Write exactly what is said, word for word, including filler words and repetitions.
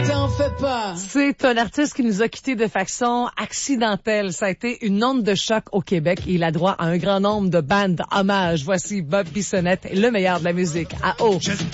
T'en fais pas. C'est un artiste qui nous a quittés de façon accidentelle. Ça a été une onde de choc au Québec et il a droit à un grand nombre de bandes hommages. Voici Bob Bissonnette, le meilleur de la musique à eau.